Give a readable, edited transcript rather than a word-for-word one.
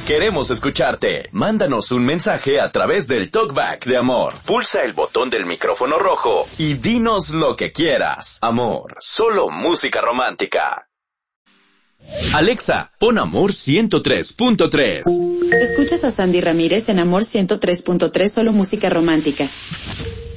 Queremos escucharte. Mándanos un mensaje a través del TalkBack de Amor. Pulsa el botón del micrófono rojo y dinos lo que quieras. Amor, solo música romántica. Alexa, pon Amor 103.3. Escuchas a Sandy Ramírez en Amor 103.3, solo música romántica.